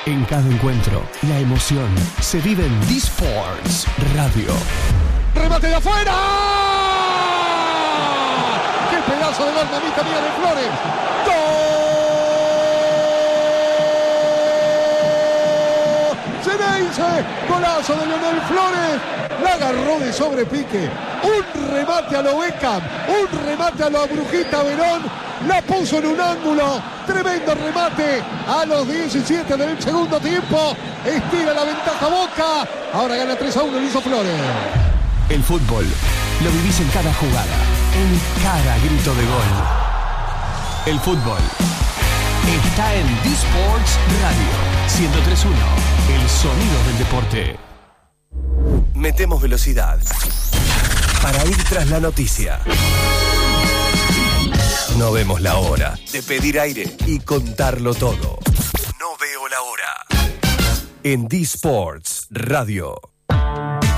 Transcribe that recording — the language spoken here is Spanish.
En cada encuentro, la emoción se vive en D-Sports Radio. ¡Remate de afuera! ¡Qué pedazo de gol, mamita mía de Flores! ¡Gol! ¡Ceneice! ¡Golazo de Leonel Flores! La agarró de sobrepique. Un remate a lo Beckham, un remate a lo Brujita Verón. La puso en un ángulo. Tremendo remate a los 17 del segundo tiempo. Estira la ventaja Boca. Ahora gana 3-1, lo hizo Flores. El fútbol lo vivís en cada jugada, en cada grito de gol. El fútbol está en D-Sports Radio 103.1, el sonido del deporte. Metemos velocidad para ir tras la noticia. No vemos la hora de pedir aire y contarlo todo. No veo la hora. En D-Sports Radio.